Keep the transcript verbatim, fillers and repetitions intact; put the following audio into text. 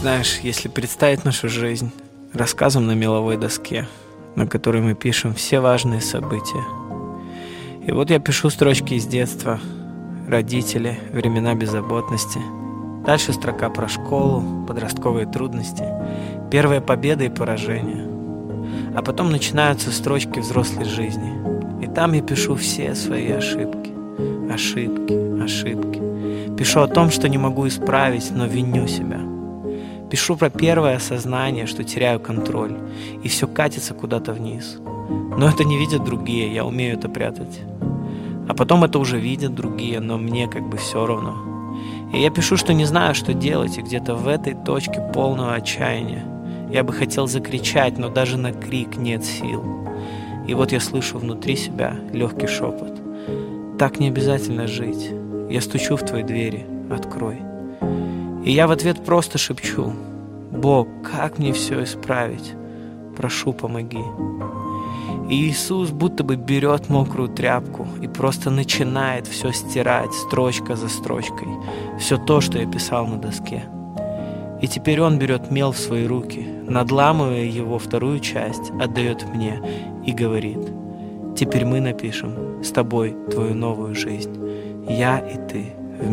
Знаешь, если представить нашу жизнь рассказом на меловой доске, на которой мы пишем все важные события. И вот я пишу строчки из детства, родители, времена беззаботности. Дальше строка про школу, подростковые трудности, первые победы и поражения. А потом начинаются строчки взрослой жизни. И там я пишу все свои ошибки. Ошибки, ошибки. Пишу о том, что не могу исправить, но виню себя. Пишу про первое осознание, что теряю контроль, и все катится куда-то вниз. Но это не видят другие, я умею это прятать. А потом это уже видят другие, но мне как бы все равно. И я пишу, что не знаю, что делать, и где-то в этой точке полного отчаяния я бы хотел закричать, но даже на крик нет сил. И вот я слышу внутри себя легкий шепот. Так не обязательно жить. Я стучу в твои двери, открой. И я в ответ просто шепчу: Бог, как мне все исправить? Прошу, помоги. И Иисус будто бы берет мокрую тряпку и просто начинает все стирать строчка за строчкой, все то, что я писал на доске. И теперь Он берет мел в свои руки, надламывая его вторую часть, отдает мне и говорит: теперь мы напишем с тобой твою новую жизнь, я и ты.